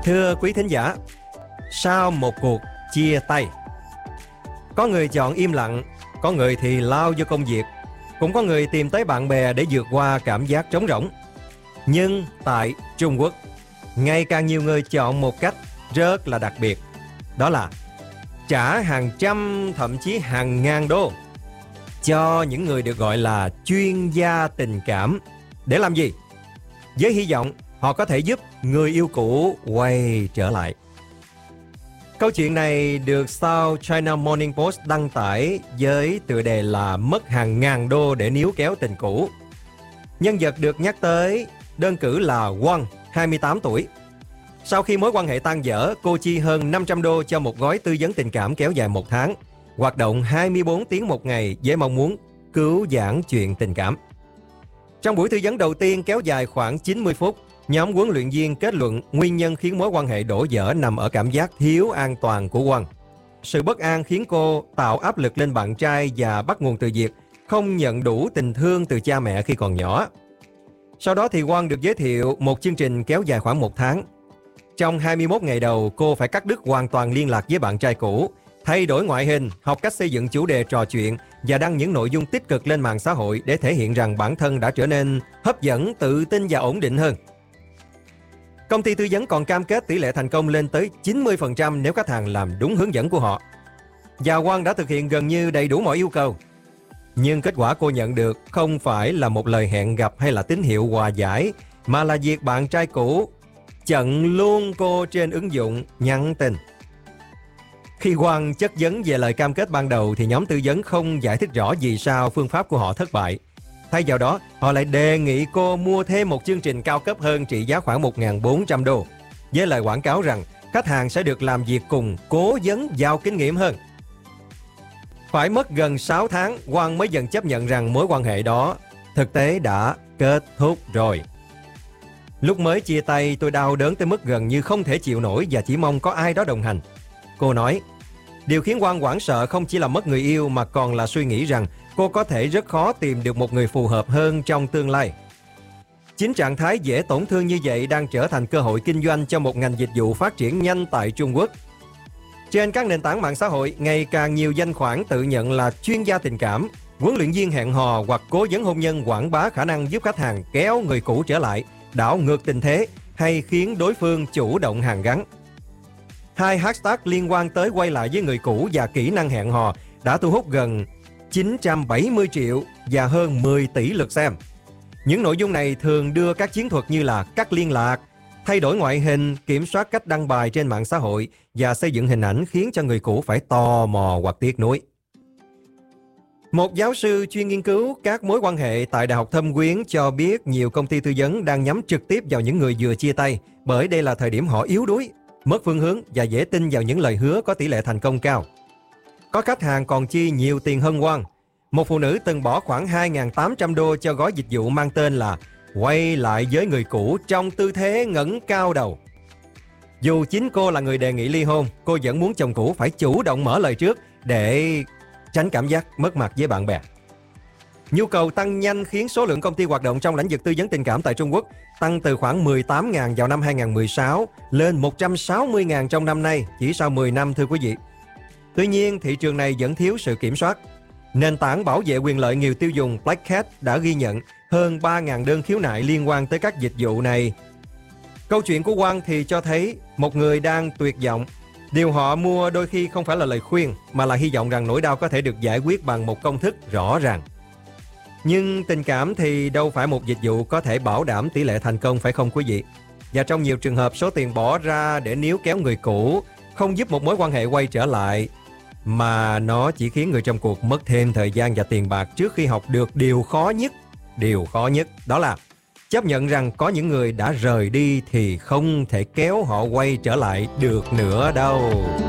Thưa quý thính giả, sau một cuộc chia tay, có người chọn im lặng, có người thì lao vô công việc, cũng có người tìm tới bạn bè để vượt qua cảm giác trống rỗng. Nhưng tại Trung Quốc, ngày càng nhiều người chọn một cách rất là đặc biệt, đó là trả hàng trăm thậm chí hàng ngàn đô cho những người được gọi là chuyên gia tình cảm. Để làm gì? Với hy vọng họ có thể giúp người yêu cũ quay trở lại. Câu chuyện này được South China Morning Post đăng tải với tựa đề là mất hàng ngàn đô để níu kéo tình cũ. Nhân vật được nhắc tới đơn cử là Wang, 28 tuổi. Sau khi mối quan hệ tan vỡ, cô chi hơn 500 đô cho một gói tư vấn tình cảm kéo dài 1 tháng, hoạt động 24 tiếng một ngày với mong muốn cứu vãn chuyện tình cảm. Trong buổi tư vấn đầu tiên kéo dài khoảng 90 phút, nhóm huấn luyện viên kết luận nguyên nhân khiến mối quan hệ đổ vỡ nằm ở cảm giác thiếu an toàn của Wang. Sự bất an khiến cô tạo áp lực lên bạn trai và bắt nguồn từ việc không nhận đủ tình thương từ cha mẹ khi còn nhỏ. Sau đó thì Wang được giới thiệu một chương trình kéo dài khoảng 1 tháng. Trong 21 ngày đầu, cô phải cắt đứt hoàn toàn liên lạc với bạn trai cũ, thay đổi ngoại hình, học cách xây dựng chủ đề trò chuyện và đăng những nội dung tích cực lên mạng xã hội để thể hiện rằng bản thân đã trở nên hấp dẫn, tự tin và ổn định hơn. Công ty tư vấn còn cam kết tỷ lệ thành công lên tới 90% nếu khách hàng làm đúng hướng dẫn của họ. Và Wang đã thực hiện gần như đầy đủ mọi yêu cầu. Nhưng kết quả cô nhận được không phải là một lời hẹn gặp hay là tín hiệu hòa giải, mà là việc bạn trai cũ chặn luôn cô trên ứng dụng nhắn tin. Khi Wang chất vấn về lời cam kết ban đầu thì nhóm tư vấn không giải thích rõ vì sao phương pháp của họ thất bại. Thay vào đó, họ lại đề nghị cô mua thêm một chương trình cao cấp hơn trị giá khoảng 1.400 đô, với lời quảng cáo rằng khách hàng sẽ được làm việc cùng cố vấn giàu kinh nghiệm hơn. Phải mất gần 6 tháng, Wang mới dần chấp nhận rằng mối quan hệ đó thực tế đã kết thúc rồi. Lúc mới chia tay, tôi đau đớn tới mức gần như không thể chịu nổi và chỉ mong có ai đó đồng hành. Cô nói, điều khiến Wang hoảng sợ không chỉ là mất người yêu mà còn là suy nghĩ rằng cô có thể rất khó tìm được một người phù hợp hơn trong tương lai. Chính trạng thái dễ tổn thương như vậy đang trở thành cơ hội kinh doanh cho một ngành dịch vụ phát triển nhanh tại Trung Quốc. Trên các nền tảng mạng xã hội, ngày càng nhiều danh khoản tự nhận là chuyên gia tình cảm, huấn luyện viên hẹn hò hoặc cố vấn hôn nhân quảng bá khả năng giúp khách hàng kéo người cũ trở lại, đảo ngược tình thế hay khiến đối phương chủ động hàn gắn. 2 hashtag liên quan tới quay lại với người cũ và kỹ năng hẹn hò đã thu hút gần 970 triệu và hơn 10 tỷ lượt xem. Những nội dung này thường đưa các chiến thuật như là cắt liên lạc, thay đổi ngoại hình, kiểm soát cách đăng bài trên mạng xã hội và xây dựng hình ảnh khiến cho người cũ phải tò mò hoặc tiếc nuối. Một giáo sư chuyên nghiên cứu các mối quan hệ tại Đại học Thâm Quyến cho biết nhiều công ty tư vấn đang nhắm trực tiếp vào những người vừa chia tay bởi đây là thời điểm họ yếu đuối, mất phương hướng và dễ tin vào những lời hứa có tỷ lệ thành công cao. Có khách hàng còn chi nhiều tiền hơn Wang. Một phụ nữ từng bỏ khoảng 2.800 đô cho gói dịch vụ mang tên là quay lại với người cũ trong tư thế ngẩng cao đầu. Dù chính cô là người đề nghị ly hôn, cô vẫn muốn chồng cũ phải chủ động mở lời trước để tránh cảm giác mất mặt với bạn bè. Nhu cầu tăng nhanh khiến số lượng công ty hoạt động trong lĩnh vực tư vấn tình cảm tại Trung Quốc tăng từ khoảng 18.000 vào năm 2016 lên 160.000 trong năm nay, chỉ sau 10 năm thưa quý vị. Tuy nhiên, thị trường này vẫn thiếu sự kiểm soát. Nền tảng bảo vệ quyền lợi người tiêu dùng Black Cat đã ghi nhận hơn 3.000 đơn khiếu nại liên quan tới các dịch vụ này. Câu chuyện của Wang thì cho thấy một người đang tuyệt vọng. Điều họ mua đôi khi không phải là lời khuyên, mà là hy vọng rằng nỗi đau có thể được giải quyết bằng một công thức rõ ràng. Nhưng tình cảm thì đâu phải một dịch vụ có thể bảo đảm tỷ lệ thành công, phải không quý vị? Và trong nhiều trường hợp, số tiền bỏ ra để níu kéo người cũ không giúp một mối quan hệ quay trở lại, mà nó chỉ khiến người trong cuộc mất thêm thời gian và tiền bạc trước khi học được điều khó nhất đó là chấp nhận rằng có những người đã rời đi thì không thể kéo họ quay trở lại được nữa đâu.